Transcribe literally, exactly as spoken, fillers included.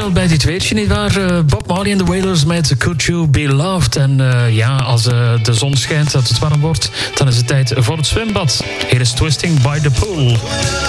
wel bij dit weertje, nietwaar? Uh, Bob Marley en de Wailers met Could You Be Loved. En uh, ja, als uh, de zon schijnt, dat het warm wordt, dan is het tijd voor het zwembad. Hier is Twisting by the Pool.